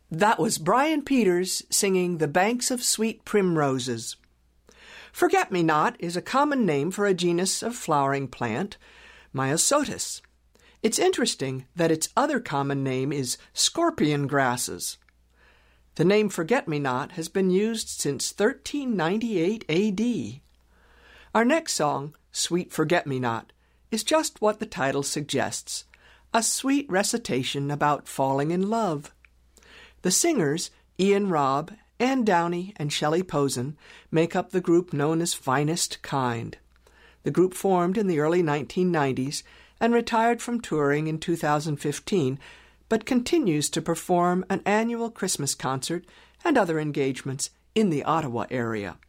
That was Brian Peters singing The Banks of Sweet Primroses. Forget-me-not is a common name for a genus of flowering plant, Myosotis. It's interesting that its other common name is scorpion grasses. The name forget-me-not has been used since 1398 A.D. Our next song, Sweet Forget-me-not, is just what the title suggests, a sweet recitation about falling in love. The singers, Ian Robb, Ann Downey, and Shelley Posen, make up the group known as Finest Kind. The group formed in the early 1990s and retired from touring in 2015, but continues to perform an annual Christmas concert and other engagements in the Ottawa area.